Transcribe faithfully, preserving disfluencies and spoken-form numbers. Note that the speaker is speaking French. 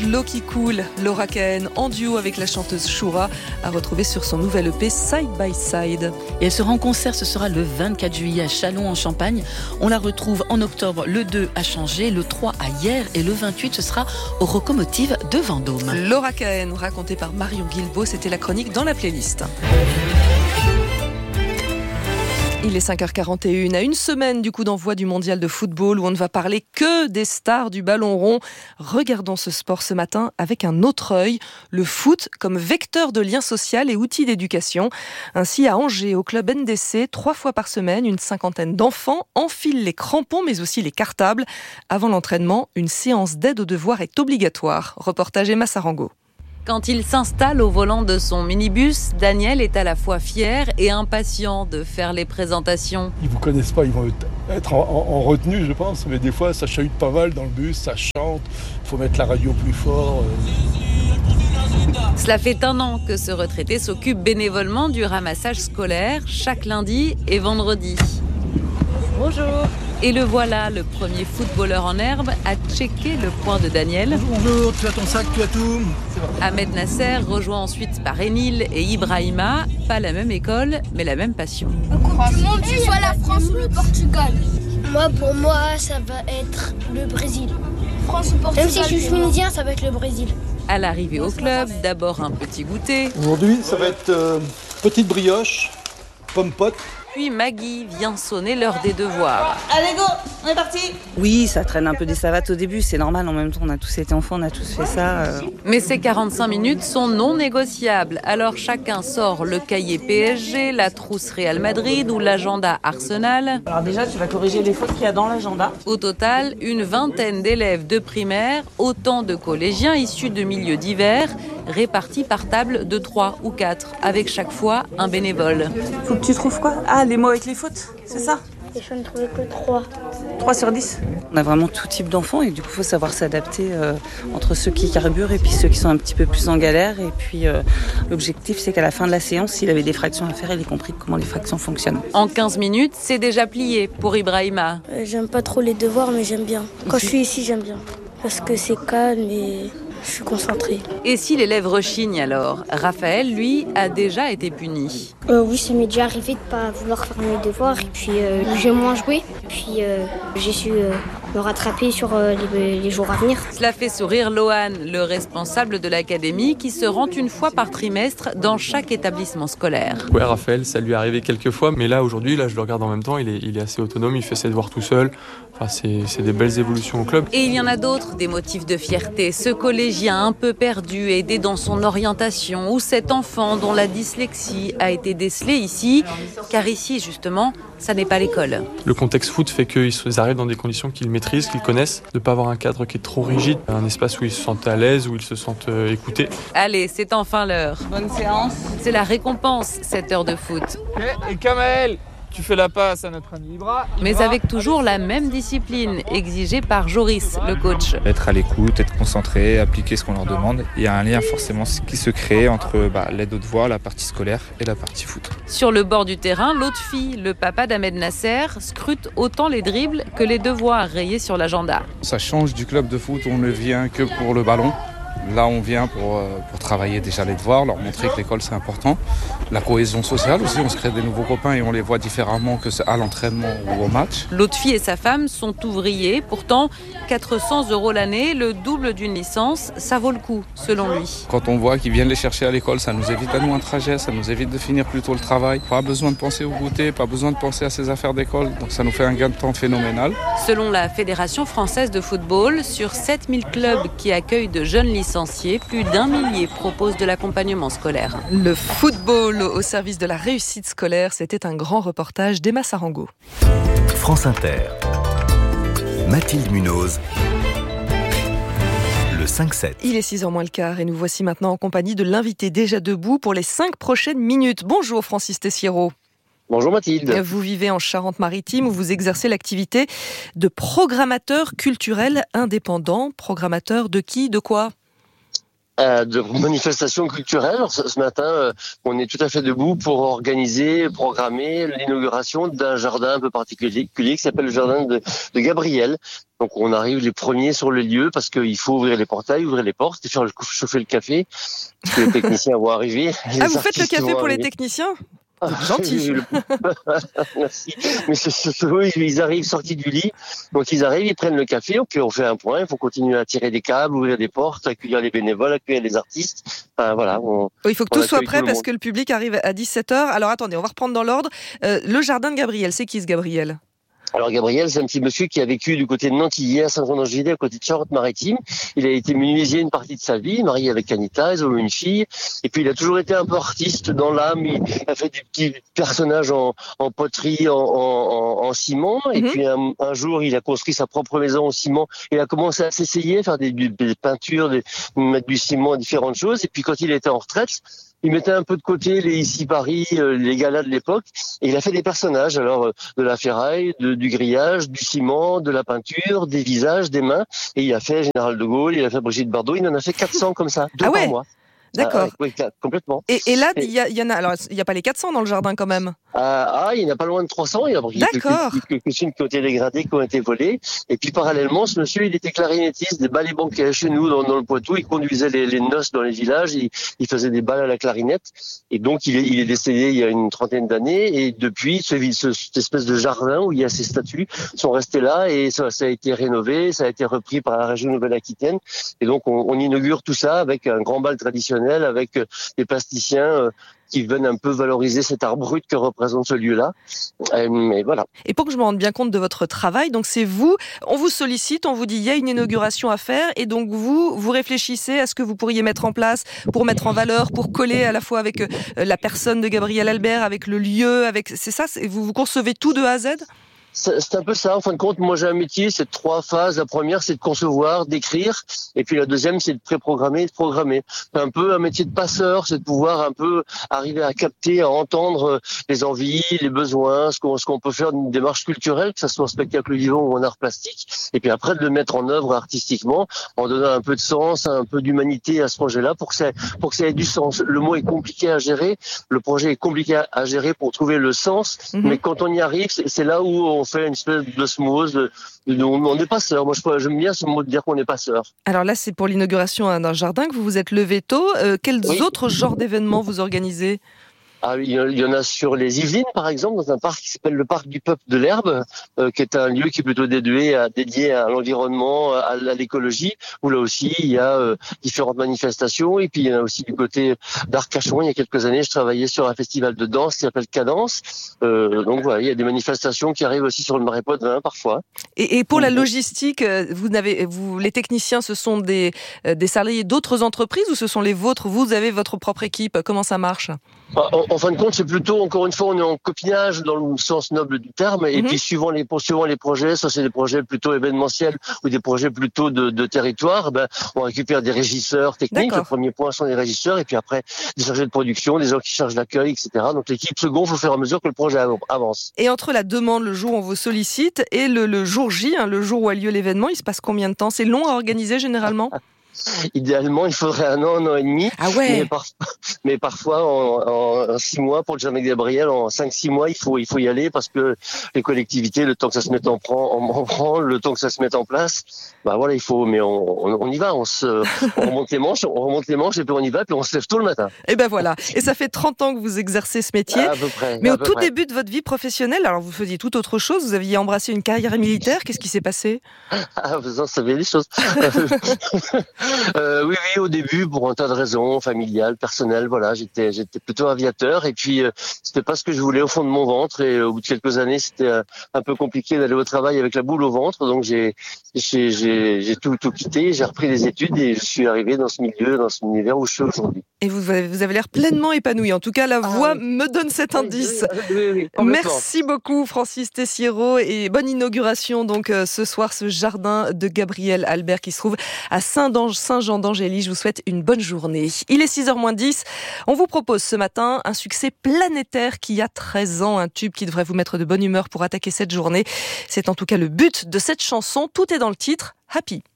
L'eau qui coule, Laura Cahen en duo avec la chanteuse Shura, à retrouver sur son nouvel E P Side by Side. Et elle sera en concert, ce sera le vingt-quatre juillet à Châlons en Champagne. On la retrouve en octobre, le deux à Changé, le trois à Hyères et le vingt-huit ce sera aux Locomotives de Vendôme. Laura Cahen, racontée par Marion Guilbault, c'était la chronique dans la playlist. Il est cinq heures quarante et une, à une semaine du coup d'envoi du mondial de football où on ne va parler que des stars du ballon rond. Regardons ce sport ce matin avec un autre œil, le foot comme vecteur de lien social et outil d'éducation. Ainsi à Angers, au club N D C, trois fois par semaine, une cinquantaine d'enfants enfilent les crampons mais aussi les cartables. Avant l'entraînement, une séance d'aide aux devoirs est obligatoire. Reportage Emma Sarango. Quand il s'installe au volant de son minibus, Daniel est à la fois fier et impatient de faire les présentations. Ils ne vous connaissent pas, ils vont être en, en, en retenue, je pense, mais des fois ça chahute pas mal dans le bus, ça chante, il faut mettre la radio plus fort. Cela fait un an que ce retraité s'occupe bénévolement du ramassage scolaire chaque lundi et vendredi. Bonjour. Et le voilà, le premier footballeur en herbe, à checker le point de Daniel. Bonjour, tu as ton sac, tu as tout. Ahmed Nasser, rejoint ensuite par Enil et Ibrahima. Pas la même école, mais la même passion. Coupe du monde, que ce soit la France ou le Portugal. Moi, pour moi, ça va être le Brésil. France ou Portugal. Même si je suis tunisien, ça va être le Brésil. À l'arrivée au club, d'abord un petit goûter. Aujourd'hui, ça va être euh, petite brioche, pomme pote. Puis Maggie vient sonner l'heure des devoirs. Allez go, on est parti. Oui, ça traîne un peu des savates au début, c'est normal, en même temps on a tous été enfants, on a tous fait ça. Euh... Mais ces quarante-cinq minutes sont non négociables, alors chacun sort le cahier P S G, la trousse Real Madrid ou l'agenda Arsenal. Alors déjà tu vas corriger les fautes qu'il y a dans l'agenda. Au total, une vingtaine d'élèves de primaire, autant de collégiens issus de milieux divers, répartis par table de trois ou quatre, avec chaque fois un bénévole. Faut que tu trouves quoi ? Ah, les mots avec les fautes, c'est ça ? Et je ne trouvais que trois. trois sur dix. On a vraiment tout type d'enfants et du coup, il faut savoir s'adapter euh, entre ceux qui carburent et puis ceux qui sont un petit peu plus en galère. Et puis, euh, l'objectif, c'est qu'à la fin de la séance, s'il avait des fractions à faire, il ait compris comment les fractions fonctionnent. En quinze minutes, c'est déjà plié pour Ibrahima. Euh, j'aime pas trop les devoirs, mais j'aime bien. Quand je suis ici, j'aime bien. Parce que c'est calme et... je suis concentrée. Et si l'élève rechigne alors ? Raphaël, lui, a déjà été puni. Euh, oui, ça m'est déjà arrivé de ne pas vouloir faire mes devoirs et puis euh, j'ai moins joué. Puis euh, j'ai su euh, me rattraper sur euh, les, les jours à venir. Cela fait sourire Lohan, le responsable de l'académie, qui se rend une fois par trimestre dans chaque établissement scolaire. Ouais, Raphaël, ça lui est arrivé quelques fois, mais là aujourd'hui, là je le regarde en même temps, il est, il est assez autonome, il fait ses devoirs tout seul. Enfin, c'est, c'est des belles évolutions au club. Et il y en a d'autres, des motifs de fierté. Ce collégien un peu perdu, aidé dans son orientation, ou cet enfant dont la dyslexie a été décelée ici, car ici justement, ça n'est pas l'école. Le contexte foot fait qu'ils arrivent dans des conditions qu'ils maîtrisent, qu'ils connaissent, de ne pas avoir un cadre qui est trop rigide, un espace où ils se sentent à l'aise, où ils se sentent euh, écoutés. Allez, c'est enfin l'heure. Bonne séance. C'est la récompense, cette heure de foot. Et Kamel, tu fais la passe à notre ami Ibra. Mais avec toujours la même discipline exigée par Joris, le coach. Être à l'écoute, être concentré, appliquer ce qu'on leur demande. Il y a un lien forcément qui se crée entre bah, l'aide aux devoirs, la partie scolaire et la partie foot. Sur le bord du terrain, l'autre fille, le papa d'Ahmed Nasser, scrute autant les dribbles que les devoirs rayés sur l'agenda. Ça change du club de foot où on ne vient que pour le ballon. Là, on vient pour, pour travailler déjà les devoirs, leur montrer que l'école, c'est important. La cohésion sociale aussi, on se crée des nouveaux copains et on les voit différemment que à l'entraînement ou au match. L'autre fille et sa femme sont ouvriers. Pourtant, quatre cents euros l'année, le double d'une licence, ça vaut le coup, selon lui. Quand on voit qu'ils viennent les chercher à l'école, ça nous évite à nous un trajet, ça nous évite de finir plus tôt le travail. Pas besoin de penser au goûter, pas besoin de penser à ses affaires d'école. Donc ça nous fait un gain de temps phénoménal. Selon la Fédération française de football, sur sept mille clubs qui accueillent de jeunes licenciés, plus d'un millier proposent de l'accompagnement scolaire. Le football au service de la réussite scolaire, c'était un grand reportage d'Emma Sarango. France Inter. Mathilde Munoz. Le cinq sept. Il est six heures moins le quart et nous voici maintenant en compagnie de l'invité déjà debout pour les cinq prochaines minutes. Bonjour Francis Tessiero. Bonjour Mathilde. Vous vivez en Charente-Maritime où vous exercez l'activité de programmateur culturel indépendant. Programmateur de qui, de quoi ? Euh, de manifestations culturelles. Alors, ce, ce matin, euh, on est tout à fait debout pour organiser, programmer l'inauguration d'un jardin un peu particulier qui s'appelle le jardin de, de Gabriel. Donc on arrive les premiers sur le lieu parce qu'il faut ouvrir les portails, ouvrir les portes et faire chauffer le café. Parce que les techniciens vont arriver. Ah, vous faites le café pour les techniciens ? C'est gentil. Merci. Mais ce, ce, ce, eux, ils arrivent sortis du lit. Donc ils arrivent, ils prennent le café. Ok, on fait un point. Il faut continuer à tirer des câbles, ouvrir des portes, accueillir les bénévoles, accueillir les artistes. Enfin, voilà. On, il faut que tout soit prêt tout parce monde. que le public arrive à dix-sept heures. Alors attendez, on va reprendre dans l'ordre. Euh, le jardin de Gabriel, c'est qui ce Gabriel ? Alors Gabriel, c'est un petit monsieur qui a vécu du côté de Nantilly, à Saint-Jean-d'Angélé, à côté de Charente-Maritime. Il a été menuisier une partie de sa vie, marié avec Anita, ils ont eu une fille. Et puis il a toujours été un peu artiste dans l'âme. Il a fait des petits personnages en, en poterie, en, en, en ciment. Et mm-hmm. puis un, un jour, il a construit sa propre maison en ciment. Il a commencé à s'essayer, à faire des, des peintures, des, mettre du ciment, différentes choses. Et puis quand il était en retraite, il mettait un peu de côté les ici Paris, les galas de l'époque, et il a fait des personnages, alors de la ferraille, de, du grillage, du ciment, de la peinture, des visages, des mains, et il a fait Général de Gaulle, il a fait Brigitte Bardot, il en a fait quatre cents comme ça, deux ah ouais par mois. D'accord. Ah, oui, complètement. Et, et là, il y, y en a. Alors, il n'y a pas les quatre cents dans le jardin quand même. Ah, ah il n'y en a pas loin de trois cents. Il y a quelques-unes qui ont été dégradées, qui ont été volées. Et puis parallèlement, ce monsieur, il était clarinettiste des bals et banquets chez nous dans, dans le Poitou. Il conduisait les, les noces dans les villages. Il, il faisait des bals à la clarinette. Et donc, il est, il est décédé il y a une trentaine d'années. Et depuis, ce, ce, cette espèce de jardin où il y a ces statues sont restés là et ça, ça a été rénové, ça a été repris par la région Nouvelle-Aquitaine. Et donc, on, on inaugure tout ça avec un grand bal traditionnel, avec des plasticiens qui viennent un peu valoriser cet art brut que représente ce lieu-là. Et voilà. Et pour que je me rende bien compte de votre travail, donc c'est vous, on vous sollicite, on vous dit il y a une inauguration à faire, et donc vous, vous réfléchissez à ce que vous pourriez mettre en place pour mettre en valeur, pour coller à la fois avec la personne de Gabriel Albert, avec le lieu, avec c'est ça, c'est, vous, vous concevez tout de A à Z ? C'est un peu ça, en fin de compte. Moi, j'ai un métier, c'est trois phases. La première, c'est de concevoir, d'écrire. Et puis la deuxième, c'est de pré-programmer et de programmer. C'est un peu un métier de passeur, c'est de pouvoir un peu arriver à capter, à entendre les envies, les besoins, ce qu'on, ce qu'on peut faire d'une démarche culturelle, que ça soit en spectacle vivant ou en art plastique. Et puis après, de le mettre en œuvre artistiquement, en donnant un peu de sens, un peu d'humanité à ce projet-là pour que ça, pour que ça ait du sens. Le mot est compliqué à gérer. Le projet est compliqué à gérer pour trouver le sens. Mm-hmm. Mais quand on y arrive, c'est, c'est là où on on fait une espèce d'osmose, de, de, on n'est pas sœurs. Moi, je, j'aime bien ce mot de dire qu'on n'est pas sœurs. Alors là, c'est pour l'inauguration d'un jardin que vous vous êtes levé tôt. Euh, quels oui. autres genres d'événements vous organisez ? Ah, il y en a sur les Yvelines, par exemple, dans un parc qui s'appelle le parc du peuple de l'herbe, euh, qui est un lieu qui est plutôt dédié à, dédié à l'environnement, à, à l'écologie, où là aussi il y a euh, différentes manifestations. Et puis il y en a aussi du côté d'Arcachon. Il y a quelques années, je travaillais sur un festival de danse qui s'appelle Cadence. Euh, donc voilà, il y a des manifestations qui arrivent aussi sur le Marais Poitevin parfois. Et, et pour la logistique, vous n'avez, vous, les techniciens, ce sont des, des salariés d'autres entreprises ou ce sont les vôtres ? Vous avez votre propre équipe. Comment ça marche ? En, en fin de compte, c'est plutôt, encore une fois, on est en copinage dans le sens noble du terme. Et mm-hmm. puis, suivant les, suivant les projets, soit c'est des projets plutôt événementiels ou des projets plutôt de, de territoire, ben, on récupère des régisseurs techniques. D'accord. Le premier point sont les régisseurs. Et puis après, des chargés de production, des gens qui chargent l'accueil, et cetera. Donc, l'équipe se gonfle au fur et à mesure que le projet avance. Et entre la demande, le jour où on vous sollicite, et le, le jour J, hein, le jour où a lieu l'événement, il se passe combien de temps ? C'est long à organiser, généralement ? Idéalement, il faudrait un an, un an et demi. Ah ouais. Mais, par, mais parfois, en, en six mois, pour le jardin de Gabriel, en cinq, six mois, il faut, il faut y aller parce que les collectivités, le temps que ça se mette en branle, le temps que ça se mette en place, bah voilà, il faut, mais on, on, on y va, on se, on remonte les manches, on remonte les manches et puis on y va, puis on se lève tôt le matin. Et ben voilà. Et ça fait trente ans que vous exercez ce métier. À peu près. Mais à au peu tout près. début de votre vie professionnelle, alors vous faisiez tout autre chose, vous aviez embrassé une carrière militaire, qu'est-ce qui s'est passé ? Ah, vous en savez des choses. euh, oui, oui, au début, pour un tas de raisons, familiales, personnelles, voilà, j'étais, j'étais plutôt aviateur et puis euh, c'était pas ce que je voulais au fond de mon ventre et euh, au bout de quelques années, c'était euh, un peu compliqué d'aller au travail avec la boule au ventre, donc j'ai, j'ai, j'ai, j'ai tout, tout quitté, j'ai repris des études et je suis arrivé dans ce milieu, dans ce univers où je suis aujourd'hui. Et vous avez, vous avez l'air pleinement épanoui. En tout cas, la ah, voix oui. me donne cet indice. Oui, oui, oui, Merci beaucoup, Francis Tessiero, et bonne inauguration donc euh, ce soir, ce jardin de Gabriel Albert qui se trouve à Saint-Jean d'Angély. Je vous souhaite une bonne journée. Il est six heures moins dix. On vous propose ce matin un succès planétaire qui a treize ans, un tube qui devrait vous mettre de bonne humeur pour attaquer cette journée. C'est en tout cas le but de cette chanson. Tout est dans le titre. Happy.